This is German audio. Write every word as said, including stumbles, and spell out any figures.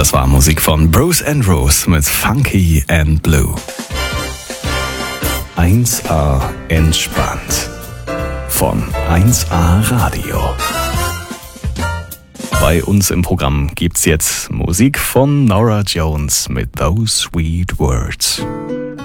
Das war Musik von Bruce and Rose mit Funky and Blue. eins A entspannt von eins A Radio. Bei uns im Programm gibt's jetzt Musik von Norah Jones mit Those Sweet Words.